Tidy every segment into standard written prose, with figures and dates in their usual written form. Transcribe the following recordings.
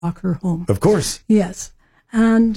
walk her home. Of course. Yes. And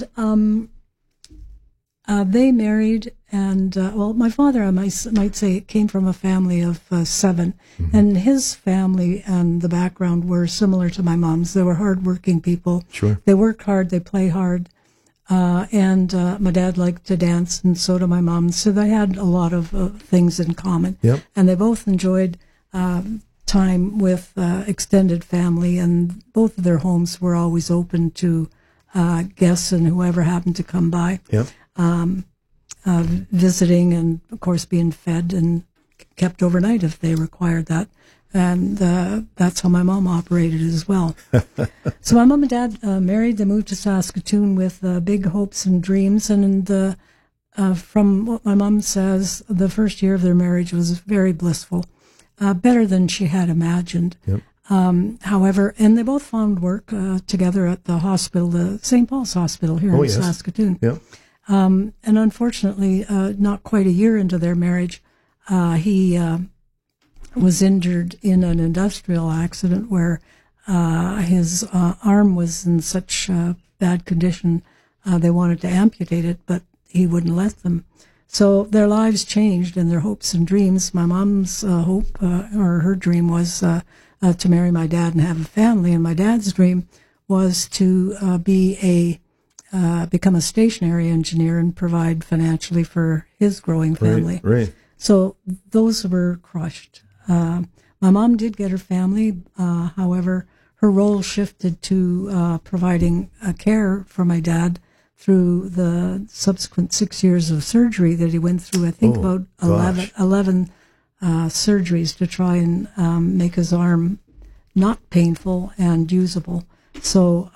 they married, and my father, I might say, came from a family of 7, and his family and the background were similar to my mom's. They were hardworking people. Sure. They worked hard, they play hard, and my dad liked to dance, and so did my mom. So they had a lot of things in common. Yep. And they both enjoyed time with extended family, and both of their homes were always open to guests and whoever happened to come by. Yep. Visiting and, of course, being fed and kept overnight if they required that. And that's how my mom operated as well. So my mom and dad married. They moved to Saskatoon with big hopes and dreams. And from what my mom says, the first year of their marriage was very blissful, better than she had imagined. Yep. However, and they both found work together at the hospital, the St. Paul's Hospital here in Saskatoon. Yep. And unfortunately, not quite a year into their marriage, he was injured in an industrial accident where his arm was in such bad condition they wanted to amputate it, but he wouldn't let them. So their lives changed and their hopes and dreams. My mom's hope, or her dream, was to marry my dad and have a family, and my dad's dream was to become a stationary engineer and provide financially for his growing family. Right. So those were crushed. My mom did get her family. However, her role shifted to providing care for my dad through the subsequent 6 years of surgery that he went through. I think about 11 surgeries to try and make his arm not painful and usable. So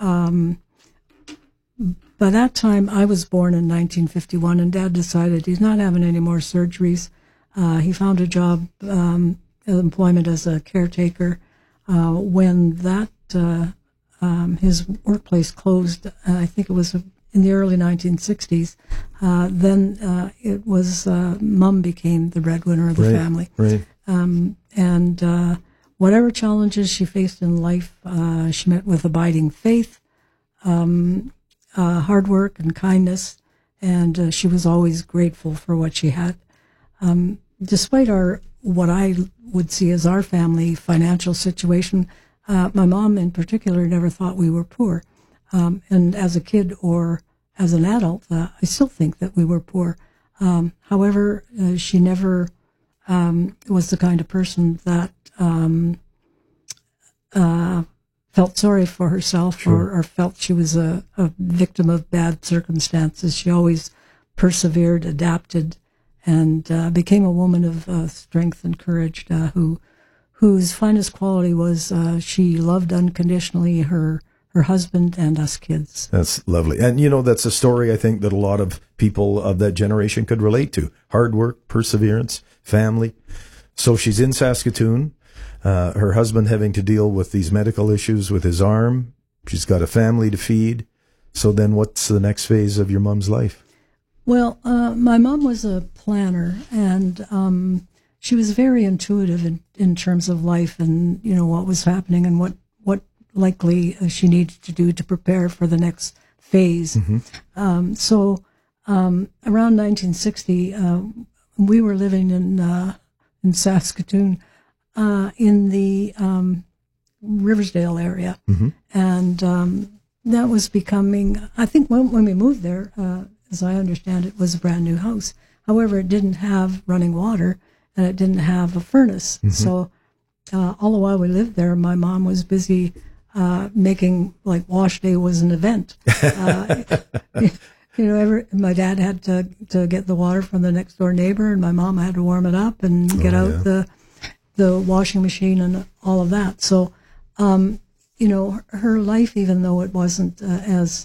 by that time, I was born in 1951, and Dad decided he's not having any more surgeries. He found a job, employment as a caretaker. When that his workplace closed, I think it was in the early 1960s, then it was Mom became the breadwinner of the family. Right. And whatever challenges she faced in life, she met with abiding faith, hard work and kindness, and she was always grateful for what she had. Despite what I would see as our family financial situation, my mom in particular never thought we were poor. And as a kid or as an adult, I still think that we were poor. However, she never was the kind of person that felt sorry for herself or felt she was a victim of bad circumstances. She always persevered, adapted, and became a woman of strength and courage whose finest quality was she loved unconditionally her husband and us kids. That's lovely. And, that's a story I think that a lot of people of that generation could relate to. Hard work, perseverance, family. So she's in Saskatoon. Her husband having to deal with these medical issues with his arm. She's got a family to feed. So then what's the next phase of your mom's life? Well, my mom was a planner, and she was very intuitive in terms of life and, what was happening and what likely she needed to do to prepare for the next phase. Mm-hmm. So around 1960, we were living in Saskatoon, in the Riversdale area. Mm-hmm. And that was becoming, I think when we moved there, as I understand it, was a brand new house. However, it didn't have running water and it didn't have a furnace. Mm-hmm. So all the while we lived there, my mom was busy making, like, wash day was an event. My dad had to get the water from the next door neighbor, and my mom had to warm it up and get out the washing machine and all of that. So, her life, even though it wasn't as,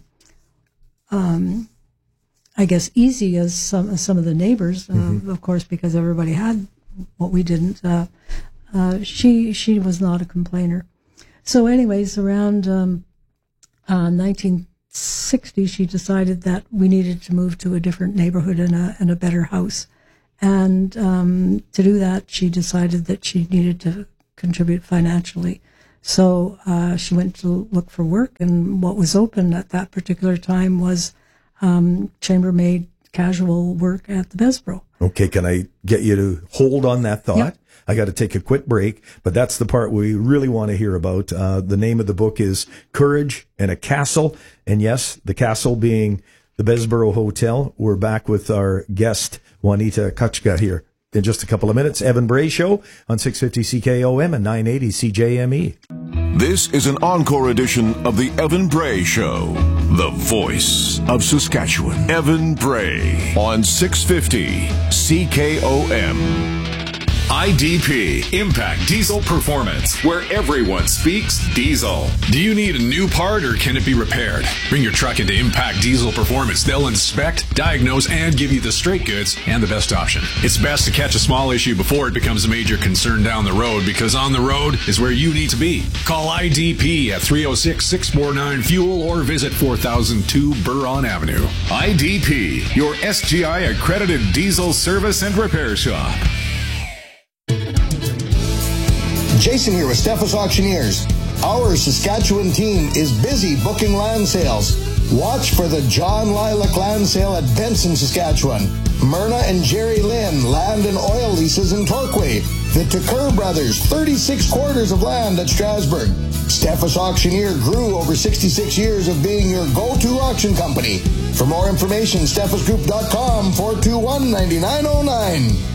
I guess, easy as some of the neighbors, mm-hmm. of course, because everybody had what we didn't, she was not a complainer. So anyways, around 1960, she decided that we needed to move to a different neighborhood and a better house. And to do that, she decided that she needed to contribute financially. So she went to look for work, and what was open at that particular time was chambermaid casual work at the Bessborough. Okay, can I get you to hold on that thought? Yep. I got to take a quick break, but that's the part we really want to hear about. The name of the book is Courage and a Castle. And yes, the castle being the Bessborough Hotel. We're back with our guest, Juanita Kachka, here in just a couple of minutes. Evan Bray Show on 650 CKOM and 980 CJME. This is an encore edition of the Evan Bray Show, the voice of Saskatchewan. Evan Bray on 650 CKOM. IDP, Impact Diesel Performance, where everyone speaks diesel. Do you need a new part or can it be repaired? Bring your truck into Impact Diesel Performance. They'll inspect, diagnose, and give you the straight goods and the best option. It's best to catch a small issue before it becomes a major concern down the road, because on the road is where you need to be. Call IDP at 306-649-FUEL or visit 4002 Buron Avenue. IDP, your SGI accredited diesel service and repair shop. Jason here with Steffes Auctioneers. Our Saskatchewan team is busy booking land sales. Watch for the John Lilac Land Sale at Benson, Saskatchewan. Myrna and Jerry Lynn Land and Oil Leases in Torquay. The Tucker Brothers 36 quarters of land at Strasbourg. Steffes Auctioneer grew over 66 years of being your go-to auction company. For more information, steffesgroup.com 421-9909.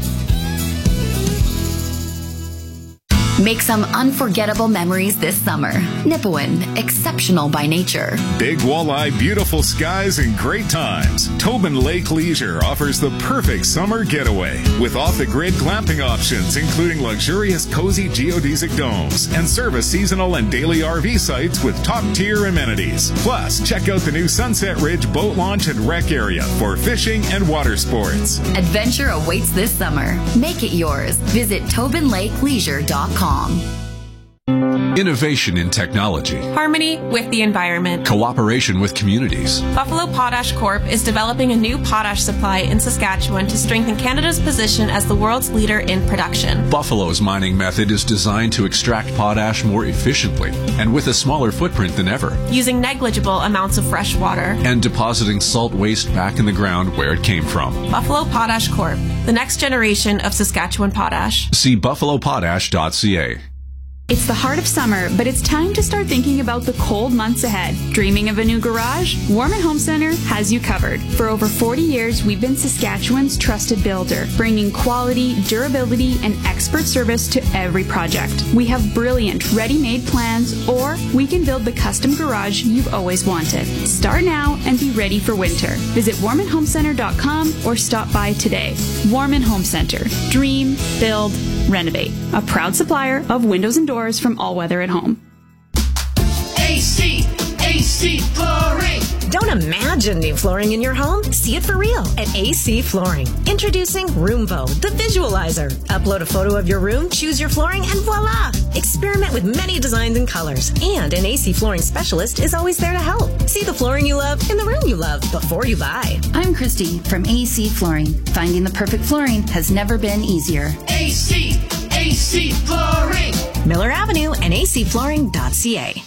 Make some unforgettable memories this summer. Nipawin, exceptional by nature. Big walleye, beautiful skies, and great times. Tobin Lake Leisure offers the perfect summer getaway with off-the-grid glamping options, including luxurious, cozy geodesic domes and service seasonal and daily RV sites with top-tier amenities. Plus, check out the new Sunset Ridge boat launch and rec area for fishing and water sports. Adventure awaits this summer. Make it yours. Visit TobinLakeLeisure.com. Innovation in technology. Harmony with the environment. Cooperation with communities. Buffalo Potash Corp is developing a new potash supply in Saskatchewan to strengthen Canada's position as the world's leader in production. Buffalo's mining method is designed to extract potash more efficiently and with a smaller footprint than ever. Using negligible amounts of fresh water. And depositing salt waste back in the ground where it came from. Buffalo Potash Corp, the next generation of Saskatchewan potash. See buffalopotash.ca. It's the heart of summer, but it's time to start thinking about the cold months ahead. Dreaming of a new garage? Warman Home Center has you covered. For over 40 years, we've been Saskatchewan's trusted builder, bringing quality, durability, and expert service to every project. We have brilliant ready-made plans, or we can build the custom garage you've always wanted. Start now and be ready for winter. Visit warmanhomecenter.com or stop by today. Warman Home Center. Dream, build, renovate. A proud supplier of windows and doors from All Weather at Home. AC Flooring. Don't imagine new flooring in your home. See it for real at AC Flooring. Introducing Roomvo, the visualizer. Upload a photo of your room, choose your flooring, and voila! Experiment with many designs and colors. And an AC Flooring specialist is always there to help. See the flooring you love in the room you love before you buy. I'm Christy from AC Flooring. Finding the perfect flooring has never been easier. AC Flooring. Miller Avenue and acflooring.ca.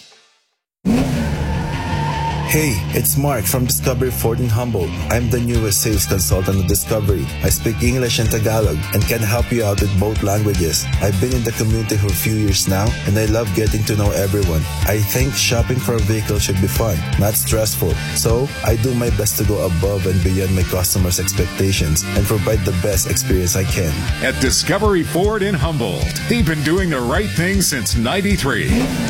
Hey, it's Mark from Discovery Ford in Humboldt. I'm the newest sales consultant at Discovery. I speak English and Tagalog and can help you out with both languages. I've been in the community for a few years now, and I love getting to know everyone. I think shopping for a vehicle should be fun, not stressful. So, I do my best to go above and beyond my customers' expectations and provide the best experience I can. At Discovery Ford in Humboldt, they've been doing the right thing since '93.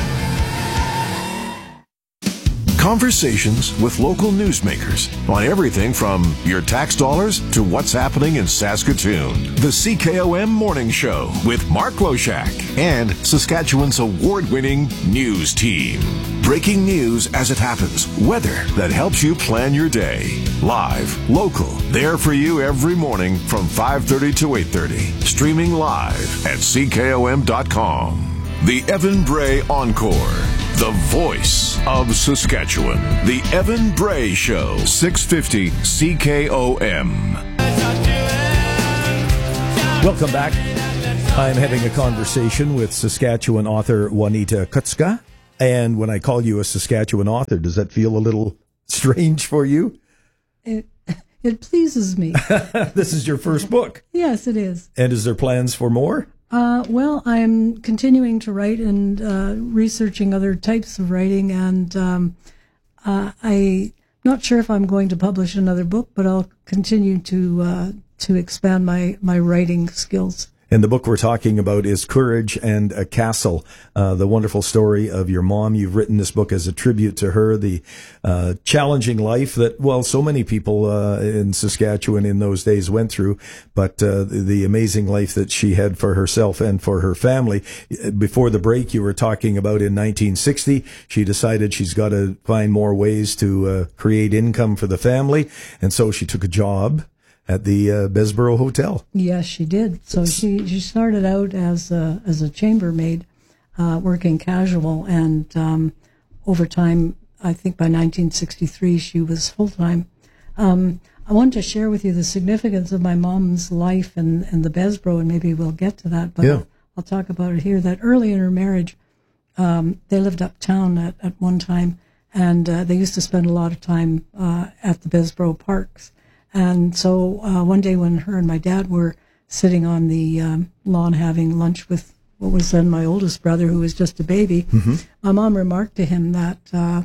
Conversations with local newsmakers on everything from your tax dollars to what's happening in Saskatoon. The CKOM Morning Show with Mark Loshak and Saskatchewan's award-winning news team. Breaking news as it happens. Weather that helps you plan your day. Live, local, there for you every morning from 5:30 to 8:30. Streaming live at CKOM.com. The Evan Bray Encore. The voice of Saskatchewan. The Evan Bray Show, 650 CKOM. Welcome back. I'm having a conversation with Saskatchewan author Juanita Kutzka. And when I call you a Saskatchewan author, does that feel a little strange for you? It pleases me. This is your first book. Yes, it is. And is there plans for more? Well, I'm continuing to write and researching other types of writing, and I'm not sure if I'm going to publish another book, but I'll continue to expand my writing skills. And the book we're talking about is Courage and a Castle, the wonderful story of your mom. You've written this book as a tribute to her, the challenging life that, well, so many people in Saskatchewan in those days went through, but the amazing life that she had for herself and for her family. Before the break, you were talking about in 1960, she decided she's got to find more ways to create income for the family, and so she took a job at the Bessborough Hotel. Yes, she did. So she started out as a chambermaid, working casual, and over time, I think by 1963, she was full-time. I want to share with you the significance of my mom's life and the Bessborough, and maybe we'll get to that, but yeah. I'll talk about it here. That early in her marriage, they lived uptown at one time, and they used to spend a lot of time at the Bessborough parks. And so one day when her and my dad were sitting on the lawn having lunch with what was then my oldest brother, who was just a baby, my mom remarked to him that,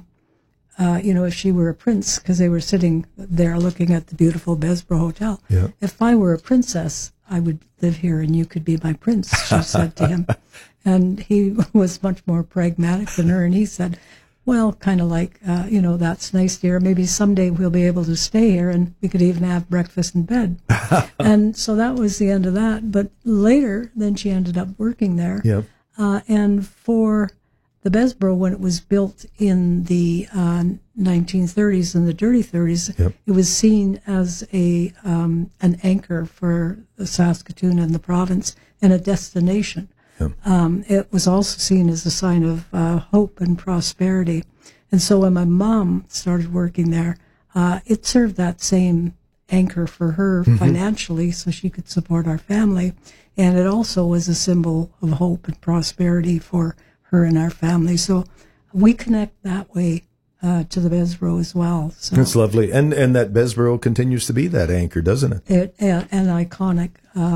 if she were a prince, because they were sitting there looking at the beautiful Bessborough Hotel, if I were a princess, I would live here and you could be my prince, she said to him. And he was much more pragmatic than her, and he said, well, kind of like, that's nice, dear. Maybe someday we'll be able to stay here and we could even have breakfast in bed. And so that was the end of that. But later, then she ended up working there. Yep. And for the Bessborough, when it was built in the 1930s and the dirty 30s, yep, it was seen as an anchor for Saskatoon and the province and a destination. It was also seen as a sign of hope and prosperity. And so when my mom started working there, it served that same anchor for her financially so she could support our family. And it also was a symbol of hope and prosperity for her and our family. So we connect that way to the Bessborough as well. So that's lovely. And that Bessborough continues to be that anchor, doesn't it? And iconic,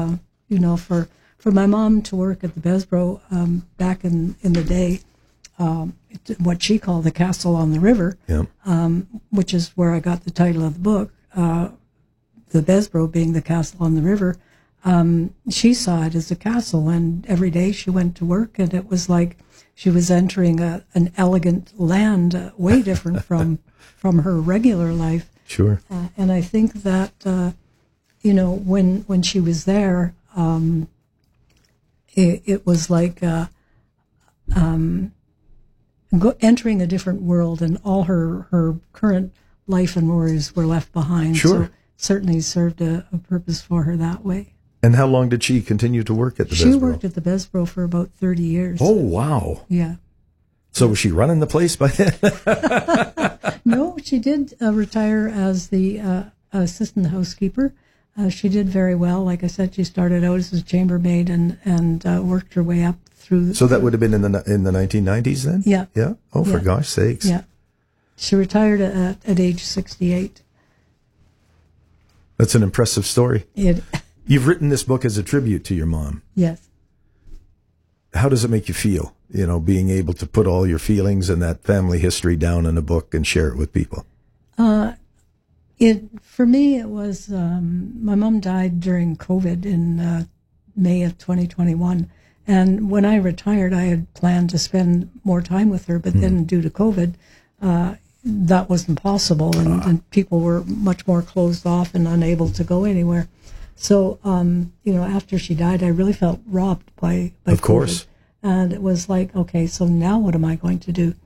for my mom to work at the Bessborough back in the day, what she called the Castle on the River, which is where I got the title of the book, the Bessborough being the Castle on the River, she saw it as a castle, and every day she went to work, and it was like she was entering an elegant land, way different from her regular life. Sure. And I think that, when she was there, it was like entering a different world, and all her current life and worries were left behind. Sure. So certainly served a purpose for her that way. And how long did she continue to work at the Bessborough? She worked at the Bessborough for about 30 years. Oh, wow. Yeah. So was she running the place by then? No, she did retire as the assistant housekeeper. She did very well. Like I said, she started out as a chambermaid and worked her way up through. So that would have been in the 1990s then? Yeah. Yeah? Oh, for gosh sakes. Yeah. She retired at age 68. That's an impressive story. You've written this book as a tribute to your mom. Yes. How does it make you feel, being able to put all your feelings and that family history down in a book and share it with people? For me, it was, my mom died during COVID in May of 2021. And when I retired, I had planned to spend more time with her, but then due to COVID, that wasn't possible. And people were much more closed off and unable to go anywhere. So, after she died, I really felt robbed by Of COVID. Course. And it was like, okay, so now what am I going to do?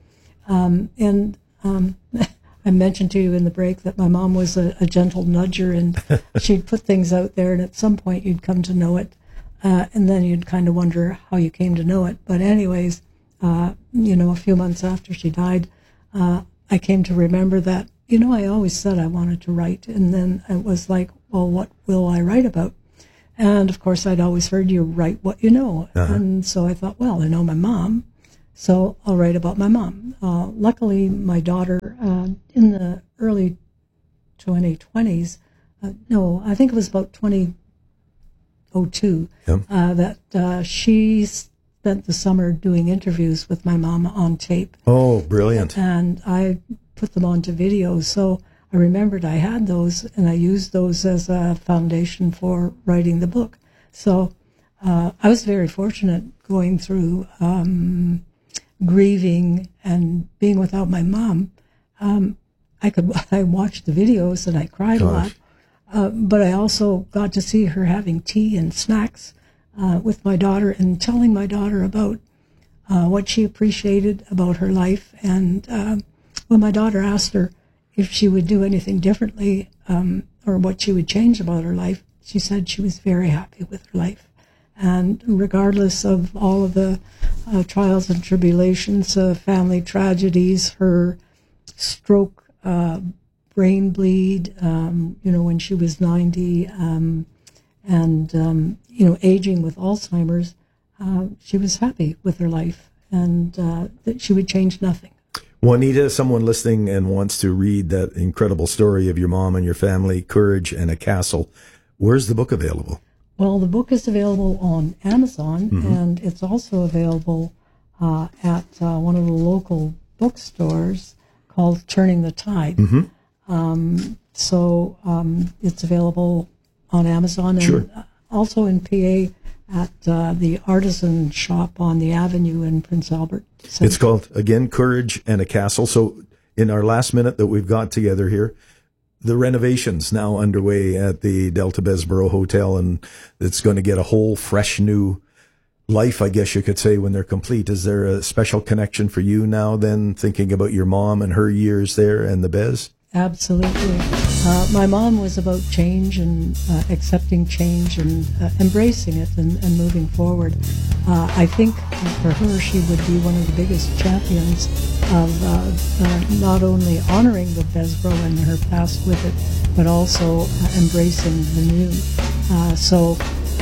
I mentioned to you in the break that my mom was a gentle nudger, and she'd put things out there, and at some point you'd come to know it, and then you'd kind of wonder how you came to know it. But anyways, a few months after she died, I came to remember that, I always said I wanted to write, and then it was like, well, what will I write about? And, of course, I'd always heard you write what you know. And so I thought, well, I know my mom, so I'll write about my mom. Luckily, my daughter, in the early 2020s, I think it was about 2002, that she spent the summer doing interviews with my mom on tape. Oh, brilliant. And I put them onto videos. So I remembered I had those, and I used those as a foundation for writing the book. So I was very fortunate going through grieving and being without my mom. I watched the videos and I cried a lot, but I also got to see her having tea and snacks with my daughter and telling my daughter about what she appreciated about her life. And when my daughter asked her if she would do anything differently or what she would change about her life, she said she was very happy with her life. And regardless of all of the trials and tribulations, family tragedies, her stroke, brain bleed, when she was 90, and, aging with Alzheimer's, she was happy with her life and that she would change nothing. Juanita, someone listening and wants to read that incredible story of your mom and your family, Courage and a Castle. Where's the book available? Well, the book is available on Amazon, and it's also available at one of the local bookstores called Turning the Tide. So it's available on Amazon and also in PA at the Artisan Shop on the Avenue in Prince Albert. So it's called, again, Courage and a Castle. So in our last minute that we've got together here, the renovation's now underway at the Delta Bessborough Hotel, and it's going to get a whole fresh new life, I guess you could say, when they're complete. Is there a special connection for you now then, thinking about your mom and her years there and the Bez? Absolutely. My mom was about change and accepting change and embracing it and moving forward. I think for her, she would be one of the biggest champions of not only honoring the Bessborough and her past with it, but also embracing the new. So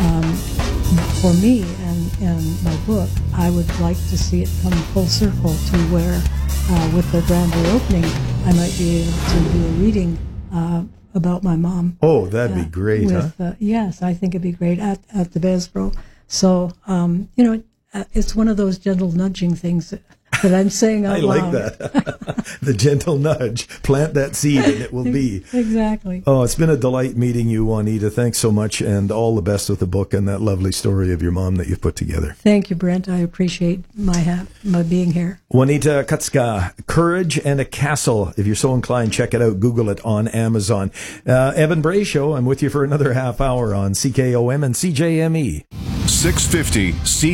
for me and my book, I would like to see it come full circle to where with the grand reopening, I might be able to do a reading about my mom. Oh, that'd be great, Yes, I think it'd be great at the Bessborough. So, it's one of those gentle nudging things that I'm saying out loud. I like that. The gentle nudge. Plant that seed and it will be. Exactly. Oh, it's been a delight meeting you, Juanita. Thanks so much, and all the best with the book and that lovely story of your mom that you've put together. Thank you, Brent. I appreciate my being here. Juanita Kutzka, Courage and a Castle. If you're so inclined, check it out. Google it on Amazon. Evan Bray Show, I'm with you for another half hour on CKOM and CJME. 650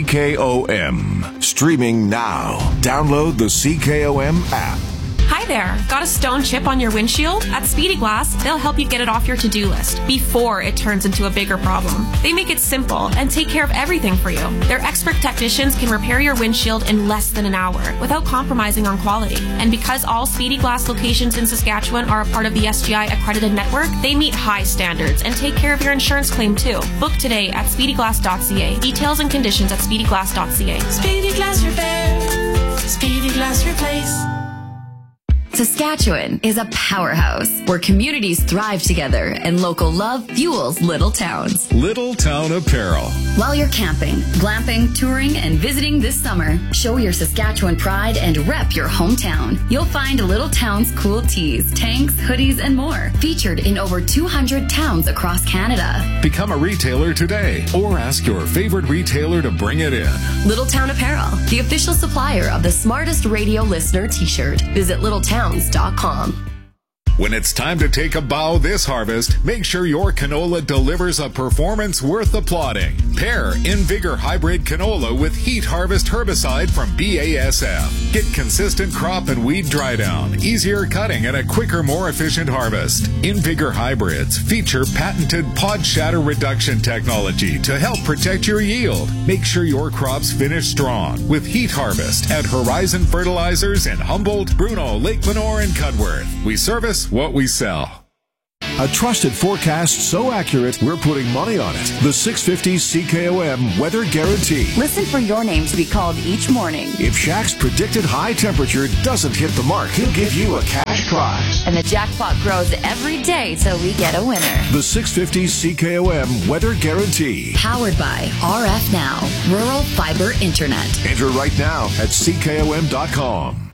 CKOM. Streaming now. Download the CKOM app. Hi there. Got a stone chip on your windshield? At Speedy Glass, they'll help you get it off your to-do list before it turns into a bigger problem. They make it simple and take care of everything for you. Their expert technicians can repair your windshield in less than an hour without compromising on quality. And because all Speedy Glass locations in Saskatchewan are a part of the SGI accredited network, they meet high standards and take care of your insurance claim too. Book today at speedyglass.ca. Details and conditions at speedyglass.ca. Speedy Glass Repair. Speedy Glass Replace. Saskatchewan is a powerhouse where communities thrive together and local love fuels little towns. Little Town Apparel. While you're camping, glamping, touring, and visiting this summer, show your Saskatchewan pride and rep your hometown. You'll find Little Town's cool tees, tanks, hoodies, and more featured in over 200 towns across Canada. Become a retailer today or ask your favorite retailer to bring it in. Little Town Apparel, the official supplier of the smartest radio listener t-shirt. Visit littletowns.com. When it's time to take a bow this harvest, make sure your canola delivers a performance worth applauding. Pair InVigor Hybrid Canola with Heat Harvest Herbicide from BASF. Get consistent crop and weed dry down, easier cutting, and a quicker, more efficient harvest. InVigor Hybrids feature patented pod shatter reduction technology to help protect your yield. Make sure your crops finish strong with Heat Harvest at Horizon Fertilizers in Humboldt, Bruno, Lake Lenore, and Cudworth. We service what we sell. A trusted forecast so accurate, we're putting money on it. The 650 CKOM Weather Guarantee. Listen for your name to be called each morning. If Shaq's predicted high temperature doesn't hit the mark, he'll give you a cash prize. And the jackpot grows every day till we get a winner. The 650 CKOM Weather Guarantee. Powered by RF Now, Rural Fiber Internet. Enter right now at CKOM.com.